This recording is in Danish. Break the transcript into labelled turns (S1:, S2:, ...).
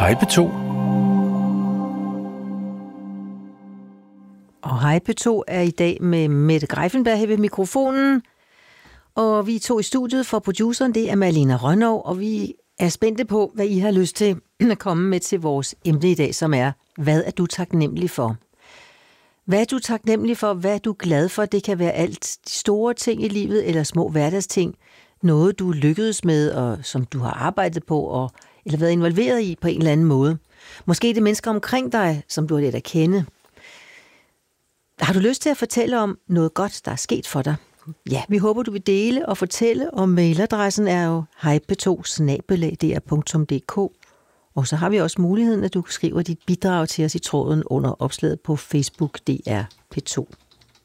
S1: Hej P2.
S2: Og Hej P2 er i dag med Mette Greiffenberg her ved mikrofonen. Og vi er to i studiet, for produceren det er Malene Rønnow, og vi er spændte på, hvad I har lyst til at komme med til vores emne i dag, som er, hvad er du taknemmelig for? Hvad er du taknemmelig for? Hvad er du glad for? Det kan være alt de store ting i livet, eller små hverdagsting. Noget, du lykkedes med, og som du har arbejdet på, eller været involveret i på en eller anden måde. Måske det mennesker omkring dig, som du har lært at kende. Har du lyst til at fortælle om noget godt, der er sket for dig? Ja, vi håber, du vil dele og fortælle, og mailadressen er jo hejp2@dr.dk. Og så har vi også muligheden, at du skriver dit bidrag til os i tråden under opslaget på Facebook DR P2.